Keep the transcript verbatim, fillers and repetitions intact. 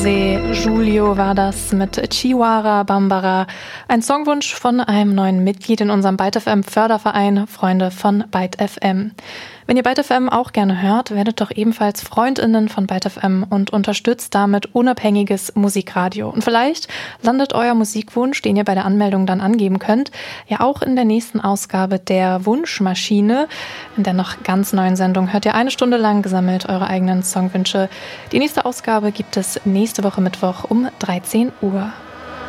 Julio war das mit Chihuahua Bambara, ein Songwunsch von einem neuen Mitglied in unserem Byte F M Förderverein Freunde von Byte F M. Wenn ihr Byte F M auch gerne hört, werdet doch ebenfalls FreundInnen von Byte F M und unterstützt damit unabhängiges Musikradio. Und vielleicht landet euer Musikwunsch, den ihr bei der Anmeldung dann angeben könnt, ja auch in der nächsten Ausgabe der Wunschmaschine. In der noch ganz neuen Sendung hört ihr eine Stunde lang gesammelt eure eigenen Songwünsche. Die nächste Ausgabe gibt es nächste Woche Mittwoch um dreizehn Uhr.